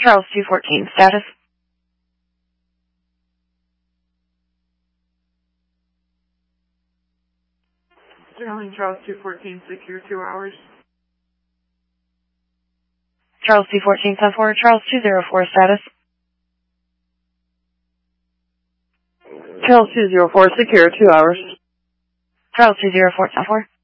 Charles 214, status. Sterling Charles 214, secure 2 hours. Charles 214, 10-4, Charles 204, status. Charles 204, secure 2 hours. Charles 204, 10-4.